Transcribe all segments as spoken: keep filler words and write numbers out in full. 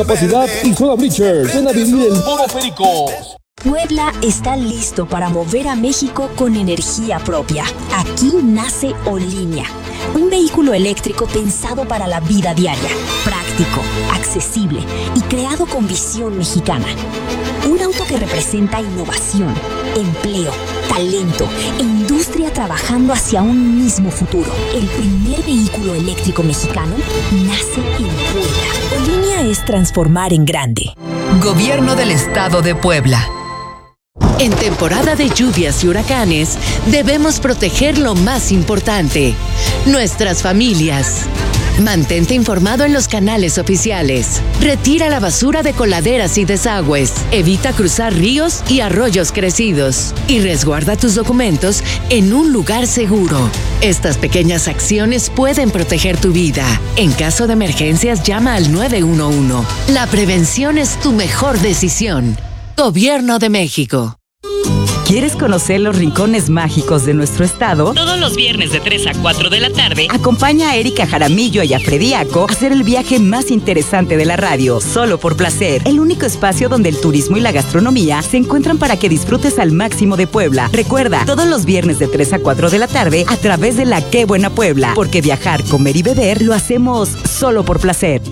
Capacidad y Soda Bleachers. Ven a vivir el modo Pericos. Puebla está listo para mover a México con energía propia. Aquí nace Olinia, un vehículo eléctrico pensado para la vida diaria, práctico, accesible y creado con visión mexicana. Un auto que representa innovación, empleo, talento e industria trabajando hacia un mismo futuro. El primer vehículo eléctrico mexicano nace en Puebla. Olinia es transformar en grande. Gobierno del Estado de Puebla. En temporada de lluvias y huracanes, debemos proteger lo más importante, nuestras familias. Mantente informado en los canales oficiales. Retira la basura de coladeras y desagües. Evita cruzar ríos y arroyos crecidos. Y resguarda tus documentos en un lugar seguro. Estas pequeñas acciones pueden proteger tu vida. En caso de emergencias, llama al nueve uno uno. La prevención es tu mejor decisión. Gobierno de México. ¿Quieres conocer los rincones mágicos de nuestro estado? Todos los viernes de tres a cuatro de la tarde, acompaña a Erika Jaramillo y a Frediaco a hacer el viaje más interesante de la radio, Solo por Placer. El único espacio donde el turismo y la gastronomía se encuentran para que disfrutes al máximo de Puebla. Recuerda, todos los viernes de tres a cuatro de la tarde a través de la Qué Buena Puebla, porque viajar, comer y beber lo hacemos solo por placer.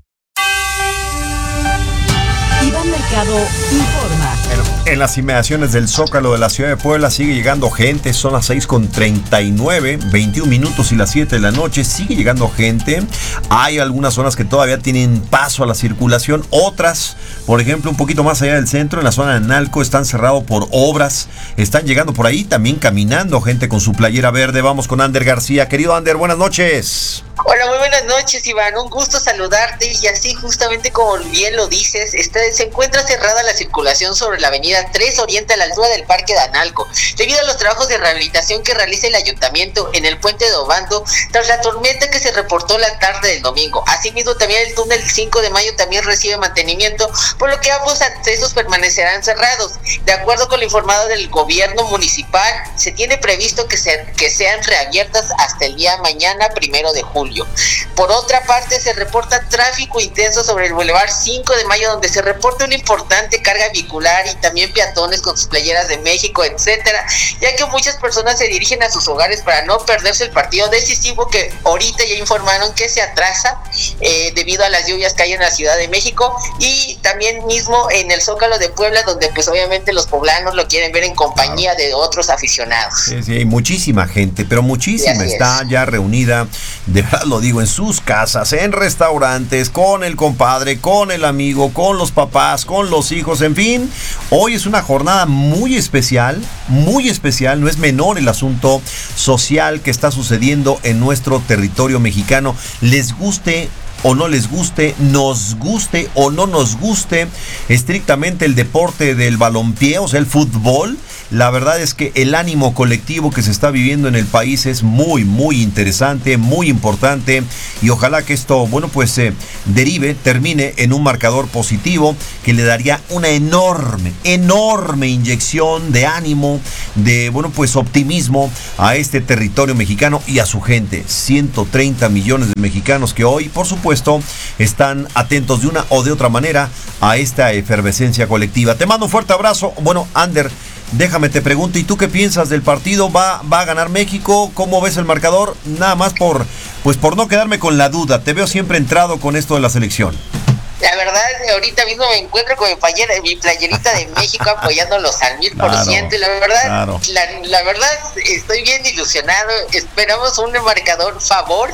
Iván Mercado informa. En, en las inmediaciones del Zócalo de la ciudad de Puebla sigue llegando gente, son las seis con treinta y nueve, veintiún minutos y las siete de la noche, sigue llegando gente. Hay algunas zonas que todavía tienen paso a la circulación, otras, por ejemplo, un poquito más allá del centro, en la zona de Analco, están cerrados por obras, están llegando por ahí también caminando gente con su playera verde. Vamos con Ander García. Querido Ander, buenas noches. Hola, muy buenas noches, Iván, un gusto saludarte. Y así, justamente como bien lo dices, está, se encuentra cerrada la circulación sobre la avenida tres Oriente a la altura del Parque de Analco, debido a los trabajos de rehabilitación que realiza el ayuntamiento en el puente de Obando tras la tormenta que se reportó la tarde del domingo. Asimismo, también el túnel cinco de mayo también recibe mantenimiento, por lo que ambos accesos permanecerán cerrados. De acuerdo con lo informado del gobierno municipal, se tiene previsto que, se, que sean reabiertas hasta el día mañana, primero de julio. Por otra parte, se reporta tráfico intenso sobre el Boulevard cinco de mayo, donde se reporta una importante carga vehicular y también peatones con sus playeras de México, etcétera, ya que muchas personas se dirigen a sus hogares para no perderse el partido decisivo, que ahorita ya informaron que se atrasa eh, debido a las lluvias que hay en la Ciudad de México, y también mismo en el Zócalo de Puebla, donde pues obviamente los poblanos lo quieren ver en compañía de otros aficionados. Sí, sí, hay muchísima gente, pero muchísima está ya reunida, de verdad lo digo, en sus casas, en restaurantes, con el compadre, con el amigo, con los papás, con los hijos, en fin. Hoy es una jornada muy especial, muy especial, no es menor el asunto social que está sucediendo en nuestro territorio mexicano. Les guste o no les guste, nos guste o no nos guste estrictamente el deporte del balompié, o sea, el fútbol, la verdad es que el ánimo colectivo que se está viviendo en el país es muy, muy interesante, muy importante, y ojalá que esto, bueno, pues eh, derive, termine en un marcador positivo que le daría una enorme, enorme inyección de ánimo, de, bueno, pues optimismo a este territorio mexicano y a su gente. ciento treinta millones de mexicanos que hoy, por supuesto, están atentos de una o de otra manera a esta efervescencia colectiva. Te mando un fuerte abrazo. Bueno, Ander, déjame te pregunto, ¿y tú qué piensas del partido? ¿Va, va a ganar México? ¿Cómo ves el marcador? Nada más por, pues por no quedarme con la duda. Te veo siempre entrado con esto de la selección. La verdad, ahorita mismo me encuentro con mi, playera, mi playerita de México apoyándolos al mil por ciento. Y la verdad, claro. la, la verdad, estoy bien ilusionado. Esperamos un marcador favor.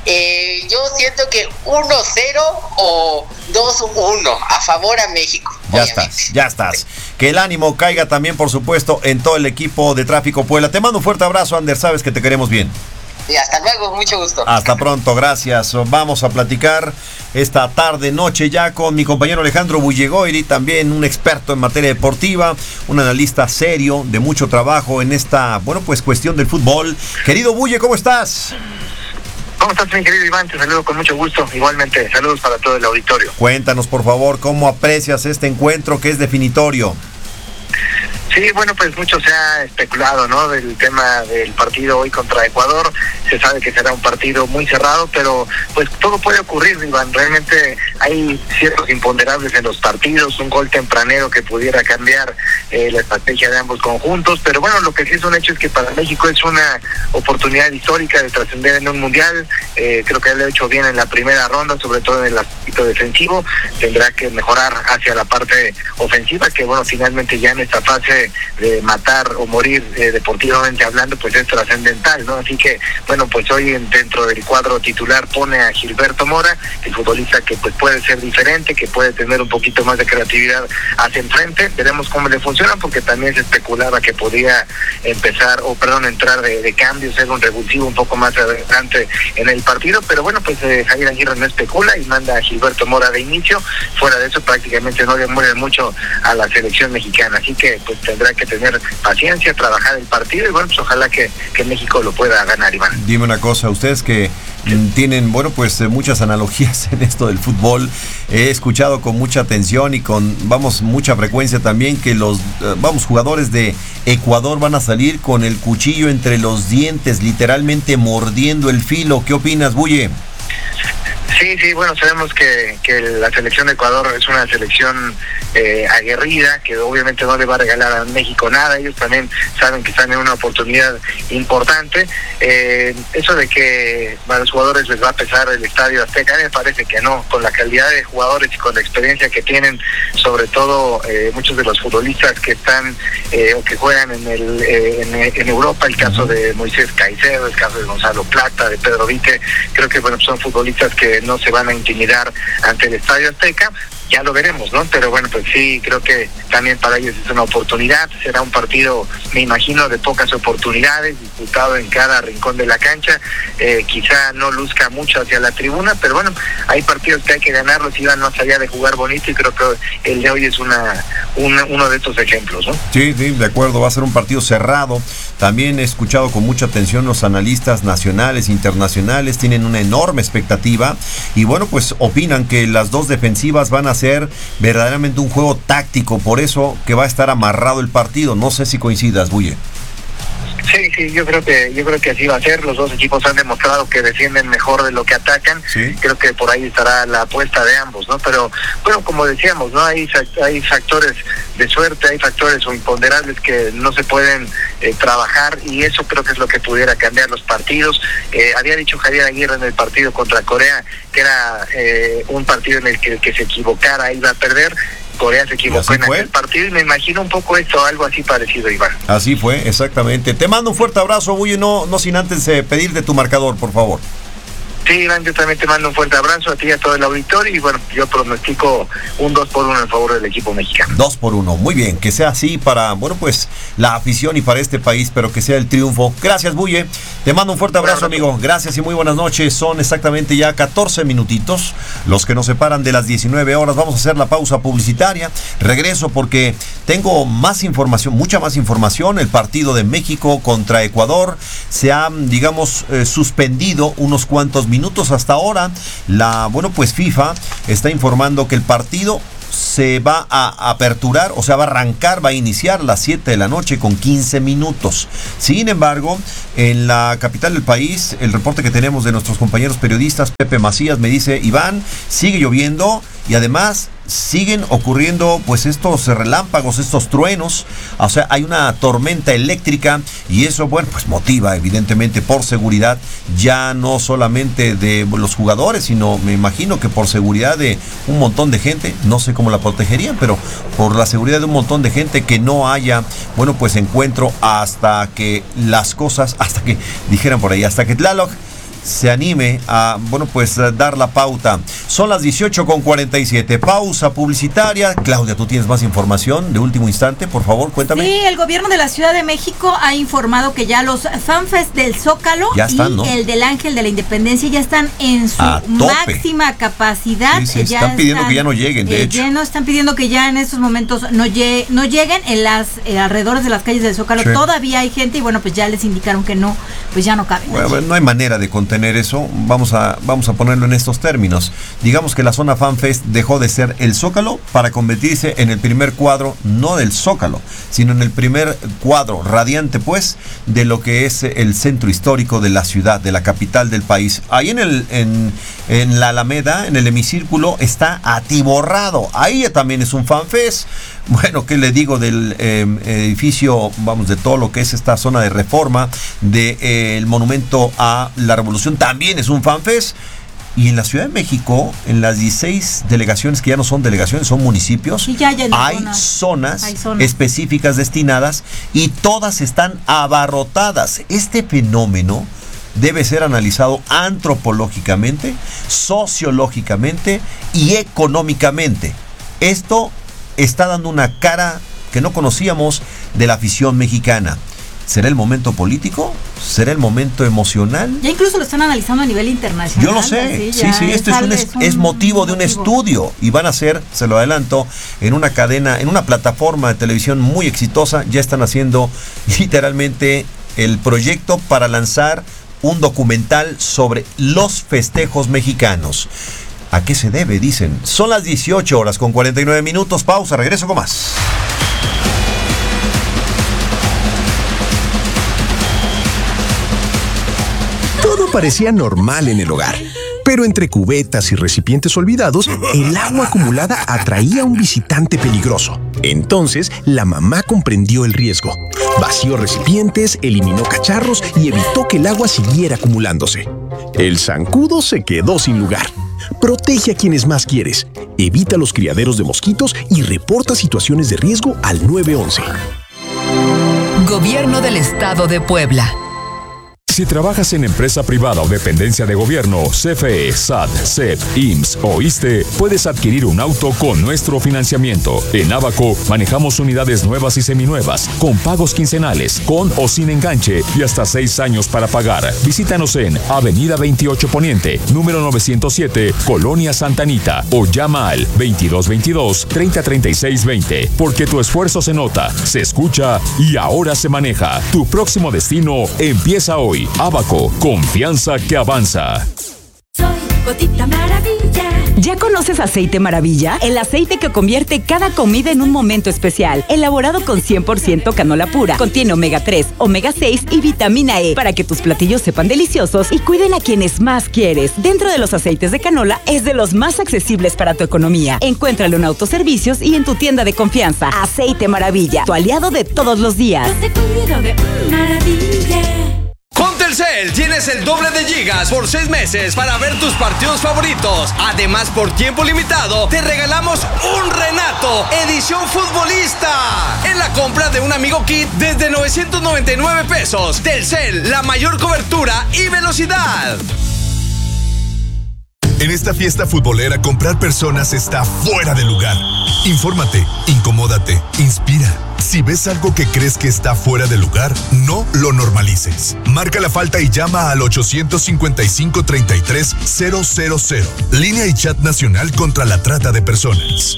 Eh, yo siento que uno cero o dos uno a favor a México. Ya obviamente. estás, ya estás. Que el ánimo caiga también, por supuesto, en todo el equipo de Tráfico Puebla. Te mando un fuerte abrazo, Ander. Sabes que te queremos bien. Y hasta luego, mucho gusto. Hasta pronto, gracias. Vamos a platicar esta tarde, noche ya con mi compañero Alejandro Bullegoiri, también un experto en materia deportiva, un analista serio, de mucho trabajo en esta, bueno, pues cuestión del fútbol. Querido Bulle, ¿cómo estás? ¿Cómo estás, mi querido Iván? Te saludo con mucho gusto. Igualmente, saludos para todo el auditorio. Cuéntanos, por favor, ¿cómo aprecias este encuentro que es definitorio? Sí, bueno, pues mucho se ha especulado, ¿no? Del tema del partido hoy contra Ecuador. Se sabe que será un partido muy cerrado, pero pues todo puede ocurrir, Iván. Realmente hay ciertos imponderables en los partidos, un gol tempranero que pudiera cambiar eh, la estrategia de ambos conjuntos, pero bueno, lo que sí es un hecho es que para México es una oportunidad histórica de trascender en un mundial. Eh, creo que él lo ha hecho bien en la primera ronda, sobre todo en el aspecto defensivo. Tendrá que mejorar hacia la parte ofensiva, que bueno, finalmente ya en esta fase de matar o morir eh, deportivamente hablando, pues es trascendental, ¿no? Así que, bueno, pues hoy en, dentro del cuadro titular pone a Gilberto Mora, el futbolista que pues puede ser diferente, que puede tener un poquito más de creatividad hacia enfrente. Veremos cómo le funciona, porque también se especulaba que podía empezar, o perdón, entrar de, de cambio, ser un revulsivo un poco más adelante en el partido, pero bueno, pues eh, Javier Aguirre no especula y manda a Gilberto Mora de inicio. Fuera de eso, prácticamente no le mueve mucho a la selección mexicana, así que pues tendrá que tener paciencia, trabajar el partido y bueno, pues ojalá que, que México lo pueda ganar, Iván. Dime una cosa, ustedes que sí. tienen, bueno, pues muchas analogías en esto del fútbol, he escuchado con mucha atención y con, vamos, mucha frecuencia también que los, vamos, jugadores de Ecuador van a salir con el cuchillo entre los dientes, literalmente mordiendo el filo. ¿Qué opinas, Buye? Sí, sí, bueno, sabemos que, que la selección de Ecuador es una selección eh, aguerrida, que obviamente no le va a regalar a México nada. Ellos también saben que están en una oportunidad importante. Eh, eso de que a los jugadores les va a pesar el Estadio Azteca, me parece que no. Con la calidad de jugadores y con la experiencia que tienen, sobre todo eh, muchos de los futbolistas que están eh, o que juegan en el eh, en, en Europa, el caso de Moisés Caicedo, el caso de Gonzalo Plata, de Pedro Vique, creo que bueno, son futbolistas que no se van a intimidar ante el Estadio Azteca. Ya lo veremos, ¿no? Pero bueno, pues sí, creo que también para ellos es una oportunidad. Será un partido, me imagino, de pocas oportunidades, disputado en cada rincón de la cancha. Eh, quizá no luzca mucho hacia la tribuna, pero bueno, hay partidos que hay que ganarlos y van más allá de jugar bonito, y creo que el de hoy es una, una uno de estos ejemplos, ¿no? Sí, sí, de acuerdo, va a ser un partido cerrado. También he escuchado con mucha atención los analistas nacionales, internacionales, tienen una enorme expectativa y bueno, pues opinan que las dos defensivas van a ser verdaderamente un juego táctico, por eso que va a estar amarrado el partido. No sé si coincidas, Buye. Sí, sí, yo creo que yo creo que así va a ser. Los dos equipos han demostrado que defienden mejor de lo que atacan. Sí. Creo que por ahí estará la apuesta de ambos, ¿no? Pero bueno, como decíamos, no hay hay factores de suerte, hay factores o imponderables que no se pueden eh, trabajar, y eso creo que es lo que pudiera cambiar los partidos. Eh, había dicho Javier Aguirre en el partido contra Corea que era eh, un partido en el que el que se equivocara iba a perder. Corea se equivocó en aquel partido y me imagino un poco esto, algo así parecido, Iván. Así fue, exactamente. Te mando un fuerte abrazo, Buye, no, no sin antes eh, pedirte tu marcador, por favor. Sí, Iván, yo también te mando un fuerte abrazo a ti y a todo el auditorio, y bueno, yo pronostico un dos por uno en favor del equipo mexicano. dos por uno, muy bien, que sea así para, bueno, pues la afición y para este país, pero que sea el triunfo. Gracias, Buye, te mando un fuerte abrazo, amigo, gracias y muy buenas noches. Son exactamente ya catorce minutitos los que nos separan de las diecinueve horas. Vamos a hacer la pausa publicitaria, regreso porque tengo más información, mucha más información. El partido de México contra Ecuador se ha, digamos, eh, suspendido unos cuantos minutos hasta ahora. La, bueno, pues FIFA está informando que el partido se va a aperturar, o sea, va a arrancar, va a iniciar a las siete de la noche con quince minutos. Sin embargo, en la capital del país, el reporte que tenemos de nuestros compañeros periodistas, Pepe Macías, me dice, Iván, sigue lloviendo y además siguen ocurriendo pues estos relámpagos, estos truenos, o sea, hay una tormenta eléctrica y eso, bueno, pues motiva evidentemente por seguridad, ya no solamente de los jugadores, sino me imagino que por seguridad de un montón de gente, no sé cómo la protegerían, pero por la seguridad de un montón de gente, que no haya, bueno, pues encuentro hasta que las cosas, hasta que dijeran por ahí, hasta que Tlaloc se anime a, bueno, pues dar la pauta. Son las dieciocho con cuarenta y siete, pausa publicitaria. Claudia, tú tienes más información de último instante, por favor, cuéntame. Sí, el gobierno de la Ciudad de México ha informado que ya los FanFest del Zócalo ya están, y ¿no? el del Ángel de la Independencia ya están en su máxima capacidad. Sí, sí, ya están pidiendo están, que ya no lleguen, de eh, hecho. Lleno, están pidiendo que ya en estos momentos no, llegue, no lleguen en las eh, alrededores de las calles del Zócalo. Sí. Todavía hay gente y bueno, pues ya les indicaron que no, pues ya no caben. Bueno, no hay manera de contar contener eso. Vamos a, vamos a ponerlo en estos términos. Digamos que la zona FanFest dejó de ser el Zócalo para convertirse en el primer cuadro, no del Zócalo, sino en el primer cuadro radiante, pues, de lo que es el centro histórico de la ciudad, de la capital del país. Ahí en, el, en, en la Alameda, en el hemicírculo, está atiborrado. Ahí también es un FanFest. Bueno, ¿qué le digo del eh, edificio, vamos, de todo lo que es esta zona de Reforma, del de, eh, monumento a la Revolución? También es un FanFest. Y en la Ciudad de México, en las dieciséis delegaciones, que ya no son delegaciones, son municipios, sí, ya, ya no hay, zonas. Zonas hay zonas específicas destinadas y todas están abarrotadas. Este fenómeno debe ser analizado antropológicamente, sociológicamente y económicamente. Esto está dando una cara que no conocíamos de la afición mexicana. ¿Será el momento político? ¿Será el momento emocional? Ya incluso lo están analizando a nivel internacional. Yo lo sé, sí, sí, esto es, un, es, un, es motivo de un motivo. estudio y van a ser, se lo adelanto, en una cadena, en una plataforma de televisión muy exitosa. Ya están haciendo literalmente el proyecto para lanzar un documental sobre los festejos mexicanos. ¿A qué se debe? Dicen. Son las dieciocho horas con cuarenta y nueve minutos. Pausa, regreso con más. Todo parecía normal en el hogar, pero entre cubetas y recipientes olvidados, el agua acumulada atraía a un visitante peligroso. Entonces, la mamá comprendió el riesgo. Vació recipientes, eliminó cacharros y evitó que el agua siguiera acumulándose. El zancudo se quedó sin lugar. Protege a quienes más quieres, evita los criaderos de mosquitos y reporta situaciones de riesgo al nueve once. Gobierno del Estado de Puebla. Si trabajas en empresa privada o dependencia de gobierno, C F E, S A T, C E P, I M S S o I S S S T E, puedes adquirir un auto con nuestro financiamiento. En Abaco manejamos unidades nuevas y seminuevas, con pagos quincenales, con o sin enganche y hasta seis años para pagar. Visítanos en Avenida veintiocho Poniente, número novecientos siete, Colonia Santa Anita, o llama al veintidós veintidós, treinta treinta y seis veinte, porque tu esfuerzo se nota, se escucha y ahora se maneja. Tu próximo destino empieza hoy. Abaco, confianza que avanza. Soy Gotita Maravilla. ¿Ya conoces Aceite Maravilla? El aceite que convierte cada comida en un momento especial. Elaborado con cien por ciento canola pura. Contiene omega tres, omega seis y vitamina E para que tus platillos sepan deliciosos y cuiden a quienes más quieres. Dentro de los aceites de canola es de los más accesibles para tu economía. Encuéntralo en autoservicios y en tu tienda de confianza. Aceite Maravilla, tu aliado de todos los días. Yo te cuido de maravilla. Con Telcel tienes el doble de gigas por seis meses para ver tus partidos favoritos. Además, por tiempo limitado, te regalamos un Renato edición futbolista en la compra de un Amigo Kit desde novecientos noventa y nueve pesos. Telcel, la mayor cobertura y velocidad. En esta fiesta futbolera, comprar personas está fuera de lugar. Infórmate, incomódate, inspira. Si ves algo que crees que está fuera de lugar, no lo normalices. Marca la falta y llama al ochocientos cincuenta y cinco, treinta y tres, cero cero cero. Línea y chat nacional contra la trata de personas.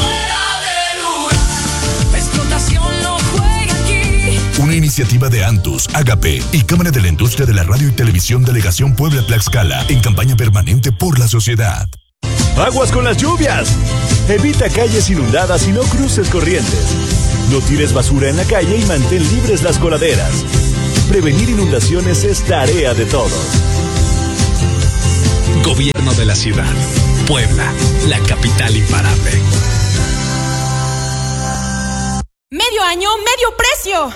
Una iniciativa de Antus, Agape y Cámara de la Industria de la Radio y Televisión Delegación Puebla-Tlaxcala en campaña permanente por la sociedad. ¡Aguas con las lluvias! Evita calles inundadas y no cruces corrientes. No tires basura en la calle y mantén libres las coladeras. Prevenir inundaciones es tarea de todos. Gobierno de la ciudad. Puebla, la capital imparable. Medio año, medio precio.